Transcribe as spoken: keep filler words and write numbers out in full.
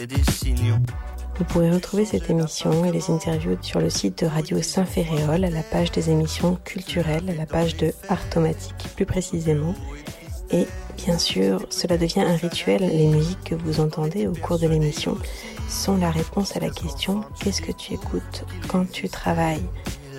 c'est des signaux. Vous pourrez retrouver cette émission et les interviews sur le site de Radio Saint-Ferréol, à la page des émissions culturelles, à la page de Artomatique plus précisément. Et bien sûr, cela devient un rituel. Les musiques que vous entendez au cours de l'émission sont la réponse à la question « Qu'est-ce que tu écoutes quand tu travailles ?»